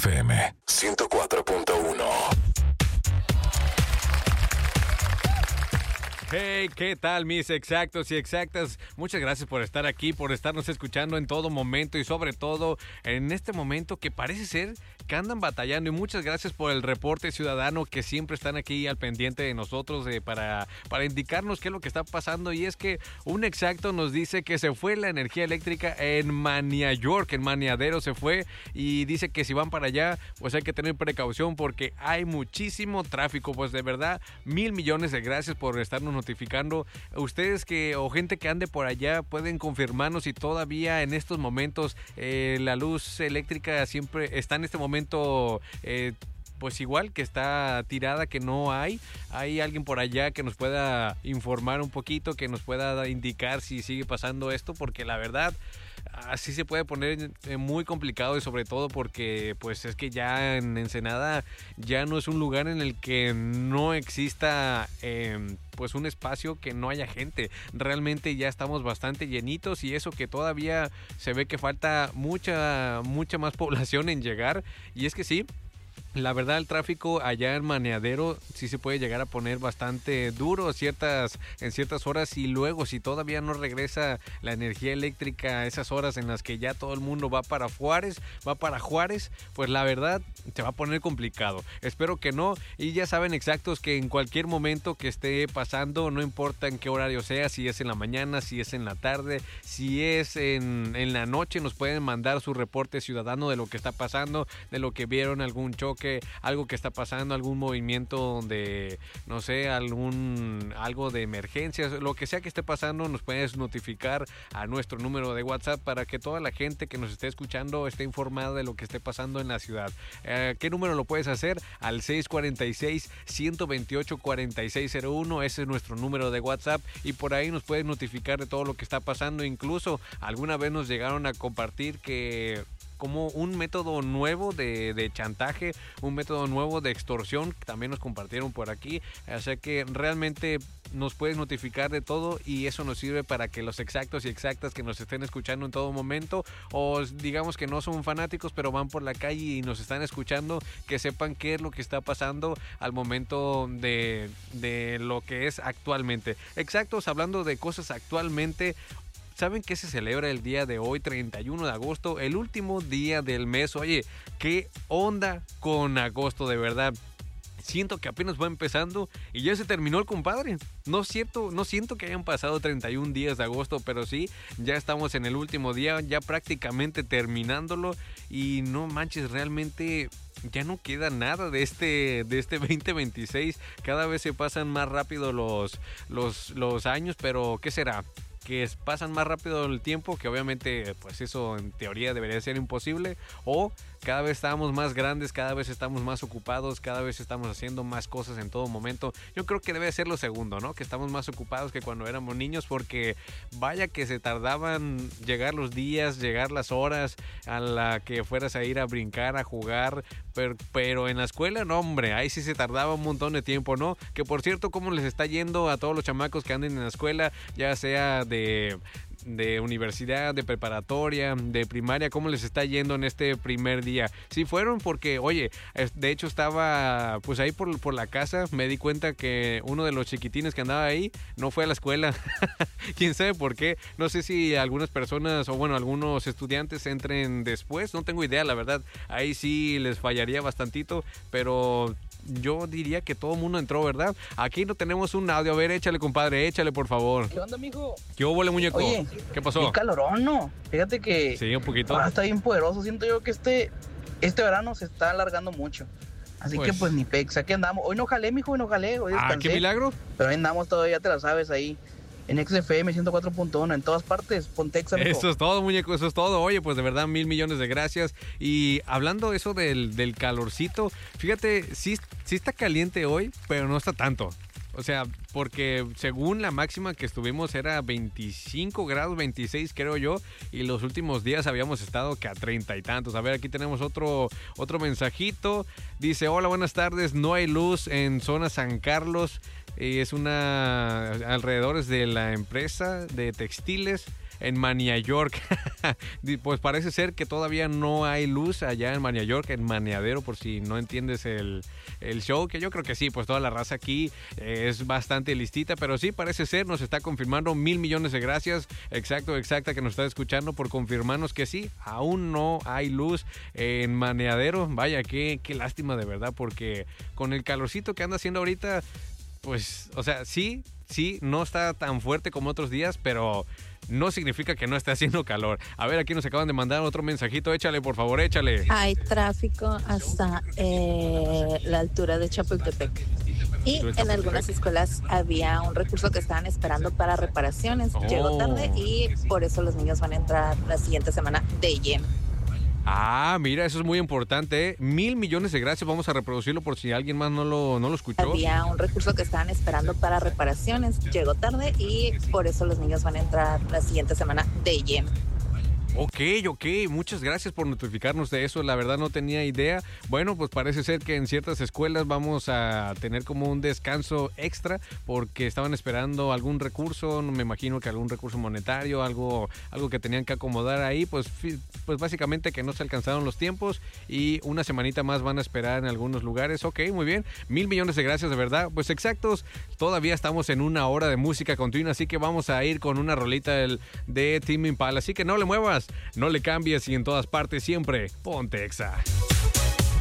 XFM 104.1. Hey, ¿qué tal mis exactos y exactas? Muchas gracias por estar aquí, por estarnos escuchando en todo momento y sobre todo en este momento que parece ser que andan batallando, y muchas gracias por el reporte ciudadano que siempre están aquí al pendiente de nosotros para indicarnos qué es lo que está pasando. Y es que un exacto nos dice que se fue la energía eléctrica en Mania York, en Maniadero se fue, y dice que si van para allá pues hay que tener precaución porque hay muchísimo tráfico. Pues de verdad, 1,000 millones de gracias por estarnos notificando. Ustedes o gente que ande por allá pueden confirmarnos si todavía en estos momentos la luz eléctrica siempre está en este momento pues igual, que está tirada, que no hay alguien por allá que nos pueda informar un poquito, que nos pueda indicar si sigue pasando esto, porque la verdad así se puede poner muy complicado, y sobre todo porque pues es que ya en Ensenada ya no es un lugar en el que no exista pues un espacio que no haya gente. Realmente ya estamos bastante llenitos, y eso que todavía se ve que falta mucha más población en llegar. Y es que sí, la verdad, el tráfico allá en Maniadero sí se puede llegar a poner bastante duro en ciertas horas, y luego si todavía no regresa la energía eléctrica a esas horas en las que ya todo el mundo va para Juárez, pues la verdad se va a poner complicado. Espero que no, y ya saben exactos que en cualquier momento que esté pasando, no importa en qué horario sea, si es en la mañana, si es en la tarde, si es en la noche, nos pueden mandar su reporte ciudadano de lo que está pasando, de lo que vieron, algún choque, algo que está pasando, algún movimiento de, no sé, algo de emergencias, lo que sea que esté pasando, nos puedes notificar a nuestro número de WhatsApp para que toda la gente que nos esté escuchando esté informada de lo que esté pasando en la ciudad. ¿Qué número lo puedes hacer? Al 646-128-4601, ese es nuestro número de WhatsApp, y por ahí nos puedes notificar de todo lo que está pasando. Incluso alguna vez nos llegaron a compartir que como un método nuevo de chantaje, un método nuevo de extorsión, también nos compartieron por aquí. Así que realmente nos puedes notificar de todo, y eso nos sirve para que los exactos y exactas que nos estén escuchando en todo momento, o digamos que no son fanáticos pero van por la calle y nos están escuchando, que sepan qué es lo que está pasando al momento de lo que es actualmente. Exactos, hablando de cosas actualmente, ¿saben qué se celebra el día de hoy, 31 de agosto? El último día del mes. Oye, ¿qué onda con agosto, de verdad? Siento que apenas va empezando y ya se terminó el compadre. No siento que hayan pasado 31 días de agosto, pero sí, ya estamos en el último día, ya prácticamente terminándolo. Y no manches, realmente ya no queda nada de este 2026. Cada vez se pasan más rápido los años, pero ¿qué será? Que pasan más rápido el tiempo, que obviamente pues eso en teoría debería ser imposible, o cada vez estamos más grandes, cada vez estamos más ocupados, cada vez estamos haciendo más cosas en todo momento. Yo creo que debe ser lo segundo, ¿no? Que estamos más ocupados que cuando éramos niños, porque vaya que se tardaban llegar los días, llegar las horas a la que fueras a ir a brincar, a jugar, pero en la escuela, no hombre, ahí sí se tardaba un montón de tiempo, ¿no? Que por cierto, ¿cómo les está yendo a todos los chamacos que anden en la escuela, ya sea de universidad, de preparatoria, de primaria? ¿Cómo les está yendo en este primer día? Sí fueron, porque oye, de hecho estaba pues ahí por la casa, me di cuenta que uno de los chiquitines que andaba ahí no fue a la escuela. ¿Quién sabe por qué? No sé si algunas personas, o bueno, algunos estudiantes entren después, no tengo idea, la verdad. Ahí sí les fallaría bastantito, pero yo diría que todo el mundo entró, ¿verdad? Aquí no tenemos un audio. A ver, échale, compadre, échale, por favor. ¿Qué onda, mijo? ¿Qué hubo, muñeco? Oye, ¿qué pasó? Qué calorón, ¿no? Fíjate que sí, un poquito. Ahora está bien poderoso. Siento yo que este verano se está alargando mucho. Así que pues ni pex, aquí andamos. Hoy no jalé, mijo, hoy no jalé. Hoy descansé. ¿Qué milagro? Pero ahí andamos todavía, te la sabes, ahí en XFM 104.1, en todas partes, Pontexa, mijo. Eso es todo, muñeco, eso es todo. Oye, pues de verdad, 1,000 millones de gracias. Y hablando eso del calorcito, fíjate, sí está caliente hoy, pero no está tanto. O sea, porque según la máxima que estuvimos era 25 grados, 26 creo yo, y los últimos días habíamos estado que a 30 y tantos. A ver, aquí tenemos otro mensajito. Dice, hola, buenas tardes, no hay luz en zona San Carlos. Es alrededores de la empresa de textiles. en Mania York. Pues parece ser que todavía no hay luz allá en Mania York, en Maniadero, por si no entiendes el show, que yo creo que sí, pues toda la raza aquí es bastante listita, pero sí, parece ser, nos está confirmando. 1,000 millones de gracias, exacta, que nos está escuchando por confirmarnos que sí, aún no hay luz en Maniadero. Vaya, qué lástima de verdad, porque con el calorcito que anda haciendo ahorita, pues, o sea, sí, no está tan fuerte como otros días, pero no significa que no esté haciendo calor. A ver, aquí nos acaban de mandar otro mensajito. Échale, por favor, échale. Hay tráfico hasta la altura de Chapultepec. Y en algunas escuelas había un recurso que estaban esperando para reparaciones. Llegó tarde y por eso los niños van a entrar la siguiente semana de lleno. Ah, mira, eso es muy importante, ¿eh? 1,000 millones de gracias. Vamos a reproducirlo por si alguien más no lo escuchó. Había un recurso que estaban esperando para reparaciones. Llegó tarde y por eso los niños van a entrar la siguiente semana de lleno. Ok, muchas gracias por notificarnos de eso, la verdad no tenía idea. Bueno, pues parece ser que en ciertas escuelas vamos a tener como un descanso extra porque estaban esperando algún recurso, me imagino que algún recurso monetario, algo que tenían que acomodar ahí, pues básicamente que no se alcanzaron los tiempos y una semanita más van a esperar en algunos lugares. Ok, muy bien, 1,000 millones de gracias, de verdad. Pues exactos, todavía estamos en una hora de música continua, así que vamos a ir con una rolita de Tame Impala, así que no le muevas. No le cambies y en todas partes siempre ponte Exa.